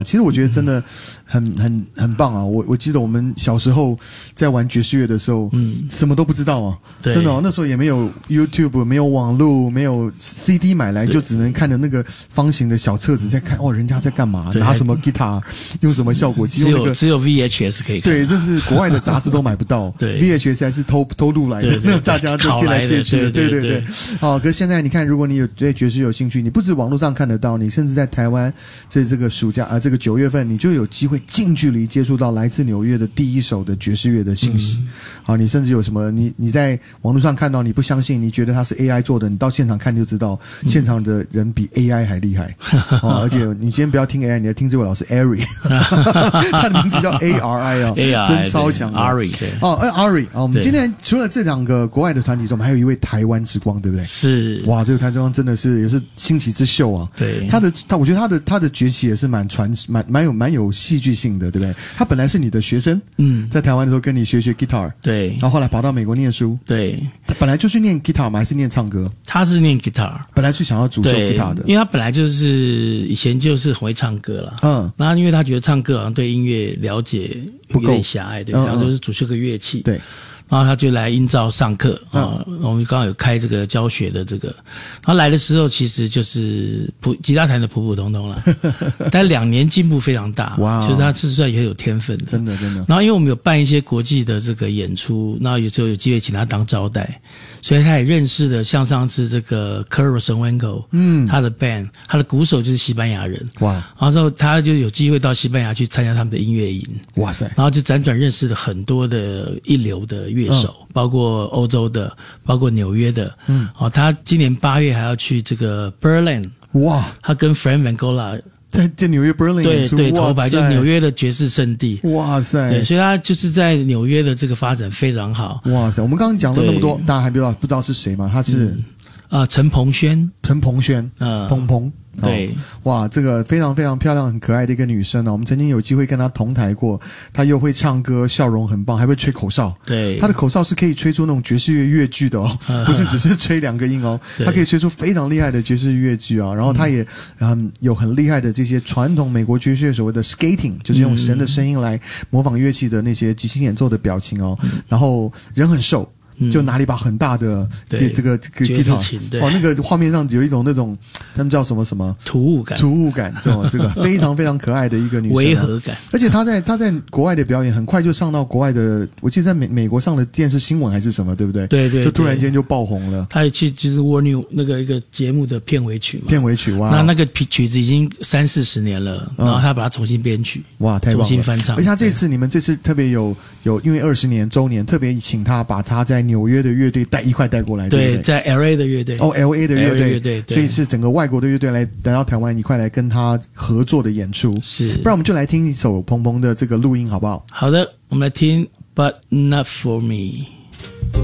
其实我觉得真的很棒啊！我记得我们小时候在玩爵士乐的时候，什么都不知道啊，真的哦，那时候也没有 YouTube， 没有网络，没有 CD 买来，就只能看着那个方形的小册子在看哦，人家在干嘛，拿什么 guitar， 用什么效果器， 只有 VHS 可以看， 对，甚至国外的杂志都买不到， 对 ，VHS 还是偷录来的，那大家就借来借去的，对。好，可是现在你看，如果你有对爵士有兴趣，你不止网络上看得到，你甚至在台湾这个暑假这个9月份，你就有机会近距离接触到来自纽约的第一手的爵士乐的信息。好，你甚至有什么你在网络上看到，你不相信，你觉得它是 AI 做的，你到现场看就知道，现场的人比 AI 还厉害。而且你今天不要听 AI， 你要听这位老师 Ari， 他的名字叫 ARI 哦，真超强的 Ari 对 Ari 我们今天除了这2个国外的团体中，我们还有一位台湾之光，对不对？ 是， 哇，这个台湾之光真的是也是新奇之秀啊。 对， 我觉得他的崛起也是蛮有戏剧性的，对不对？他本来是你的学生，在台湾的时候跟你学 guitar， 对， 然后后来跑到美国念书， 对， 他本来就是念 guitar 吗？还是念唱歌？ 他是念 guitar， 本来是想要主修 guitar 的， 因为他本来就是以前就是很会唱歌啦，然后因为他觉得唱歌好像对音乐了解有点狭隘，对，然后就是主修个乐器，对。然后他就来英照上课我们刚好有开这个教学的这个，然后来的时候其实就是吉他弹的普普通通啦，但2年进步非常大，哇，就是他是算也很有天分的，真的。然后因为我们有办一些国际的这个演出，然后有时候有机会请他当招待，所以他也认识了像上次这个 Kurt Rosenwinkel，他的 band， 他的鼓手就是西班牙人，哇，然后之后他就有机会到西班牙去参加他们的音乐营，哇塞，然后就辗转认识了很多的一流的乐手，包括欧洲的，包括纽约的，他今年8月还要去这个 Berlin， 哇，他跟 Frank Vangola 在纽约 Berlin 演出， 对，头牌就是纽约的爵士圣地，哇塞，对，所以他就是在纽约的这个发展非常好，哇塞， 我们刚刚讲了那么多，大家还不知道是谁吗？他是陈鹏轩， 鹏鹏。对，哇，这个非常非常漂亮、很可爱的一个女生我们曾经有机会跟她同台过，她又会唱歌，笑容很棒，还会吹口哨。对，她的口哨是可以吹出那种爵士乐乐句的不是只是吹2个音她可以吹出非常厉害的爵士乐句然后她也有很厉害的这些传统美国爵士乐所谓的 skating， 就是用人的声音来模仿乐器的那些即兴演奏的表情然后人很瘦。就拿了一把很大的这个 guitar， 那个画面上有一种那种他们叫什么突兀感， 这个非常非常可爱的一个女生， 违和感。 而且她在国外的表演很快就上到国外的，我记得在美国上的电视新闻还是什么，对不对？对，就突然间就爆红了。 她也去就是 War New 那个一个节目的片尾曲哇， 那个曲子已经30-40年了，然后她把它重新编曲， 哇，太棒了， 重新翻唱。 而且你们这次特别有因为20年周年，特别请她把她在纽约的乐队一块带过来，对不对？ 在 LA 的乐队 LA 的乐队，所以是整个外国的乐队来到台湾一块来跟他合作的演出。是，不然我们就来听一首鹏鹏的这个录音好不好？ 好的，我们来听 But Not For Me。